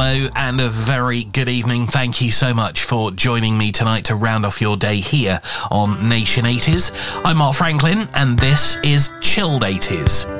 hello, and a very good evening. Thank you so much for joining me tonight to round off your day here on Nation 80s. I'm Mark Franklin, and this is Chilled 80s.